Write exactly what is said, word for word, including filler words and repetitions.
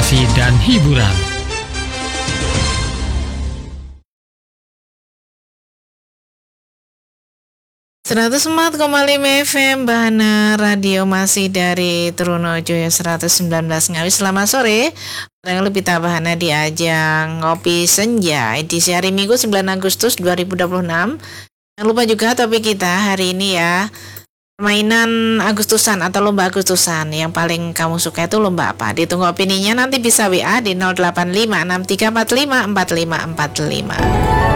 informasi dan hiburan. seratus empat koma lima F M Bahana Radio masih dari Trunojoyo seratus sembilan belas Ngawi. Selamat sore. Yang lebih Bahana di ajang Ngopi Senja edisi hari Minggu sembilan Agustus dua ribu dua puluh enam. Jangan lupa juga topik kita hari ini ya, permainan Agustusan atau lomba Agustusan. Yang paling kamu suka itu lomba apa? Ditunggu opininya, nanti bisa W A di nol delapan lima enam tiga empat lima empat lima empat lima.